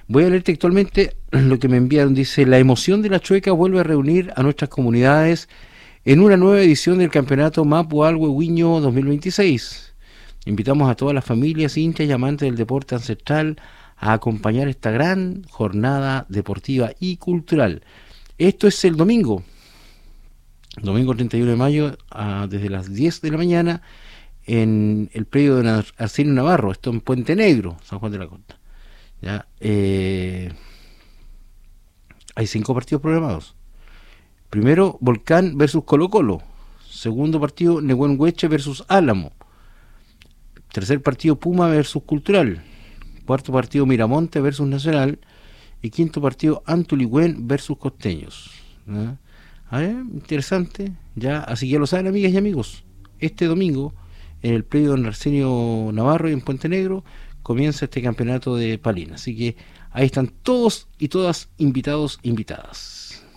Voy a leer textualmente lo que me enviaron. Dice: la emoción de la Chueca vuelve a reunir a nuestras comunidades en una nueva edición del campeonato Mapualhuehuiño 2026. Invitamos a todas las familias, hinchas y amantes del deporte ancestral a acompañar esta gran jornada deportiva y cultural. Esto es el domingo 31 de mayo, desde las 10 de la mañana, en el predio de Arsenio Navarro, esto en Puente Negro, San Juan de la Costa. ¿Ya? Hay 5 partidos programados. Primero, Volcán versus Colo Colo. Segundo partido, Nehuenhueche versus Álamo. Tercer partido, Puma versus Cultural. Cuarto partido, Miramonte versus Nacional. Y quinto partido, Antuligüen versus Costeños. ¿Ya? Interesante. Ya, así que ya lo saben, amigas y amigos. Este domingo, en el predio don Arsenio Navarro y en Puente Negro, comienza este campeonato de Palina. Así que ahí están todos y todas invitados, invitadas.